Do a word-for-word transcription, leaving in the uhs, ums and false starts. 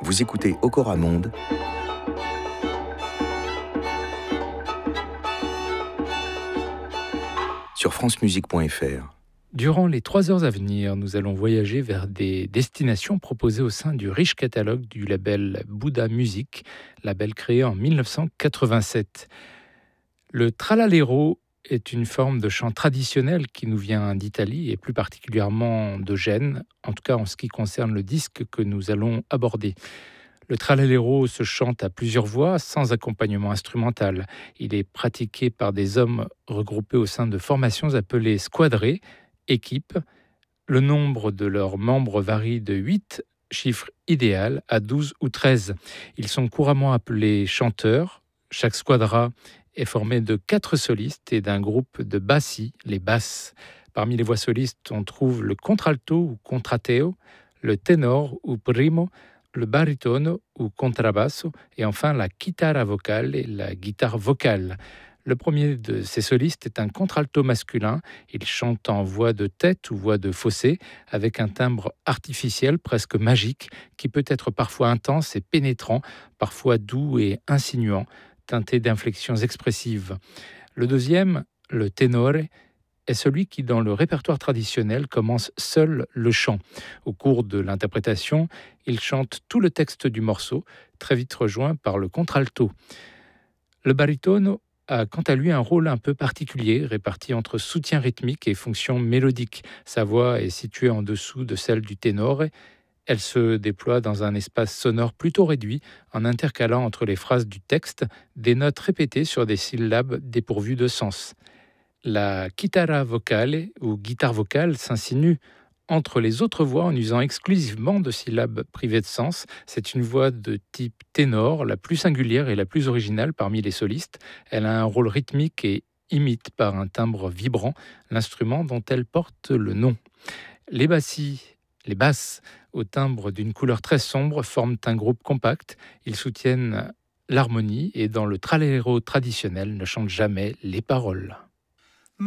Vous écoutez Okora Monde sur francemusique point f r. Durant les trois heures à venir, nous allons voyager vers des destinations proposées au sein du riche catalogue du label Bouddha Music, label créé en mille neuf cent quatre-vingt-sept. Le tralalero est une forme de chant traditionnel qui nous vient d'Italie et plus particulièrement de Gênes, en tout cas en ce qui concerne le disque que nous allons aborder. Le tralalero se chante à plusieurs voix, sans accompagnement instrumental. Il est pratiqué par des hommes regroupés au sein de formations appelées squadrées, équipes. Le nombre de leurs membres varie de huit, chiffre idéal, à douze ou treize. Ils sont couramment appelés chanteurs. Chaque squadra est formé de quatre solistes et d'un groupe de bassi, les basses. Parmi les voix solistes, on trouve le contralto ou contrateo, le ténor ou primo, le baritono ou contrabasso et enfin la chitarra vocale et la guitare vocale. Le premier de ces solistes est un contralto masculin. Il chante en voix de tête ou voix de fossé avec un timbre artificiel presque magique qui peut être parfois intense et pénétrant, parfois doux et insinuant, teinté d'inflexions expressives. Le deuxième, le ténore, est celui qui, dans le répertoire traditionnel, commence seul le chant. Au cours de l'interprétation, il chante tout le texte du morceau, très vite rejoint par le contralto. Le baritono a quant à lui un rôle un peu particulier, réparti entre soutien rythmique et fonction mélodique. Sa voix est située en dessous de celle du ténor. Elle se déploie dans un espace sonore plutôt réduit, en intercalant entre les phrases du texte des notes répétées sur des syllabes dépourvues de sens. La chitarra vocale ou guitare vocale s'insinue entre les autres voix en usant exclusivement de syllabes privées de sens. C'est une voix de type ténor, la plus singulière et la plus originale parmi les solistes. Elle a un rôle rythmique et imite par un timbre vibrant l'instrument dont elle porte le nom. Les bassis, les basses, au timbre d'une couleur très sombre, forment un groupe compact. Ils soutiennent l'harmonie et dans le tralalero traditionnel ne chantent jamais les paroles.